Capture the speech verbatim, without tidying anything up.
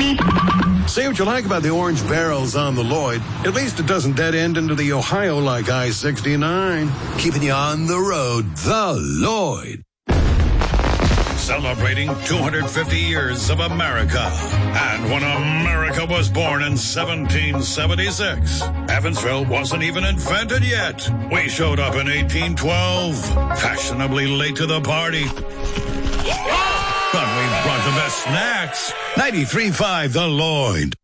See what you like about the orange barrels on the Lloyd. At least it doesn't dead end into the Ohio like I sixty-nine. Keeping you on the road, the Lloyd. Celebrating two hundred fifty years of America. And when America was born in seventeen seventy-six, Evansville wasn't even invented yet. We showed up in eighteen twelve, fashionably late to the party. But we brought the best snacks. ninety-three point five The Lloyd.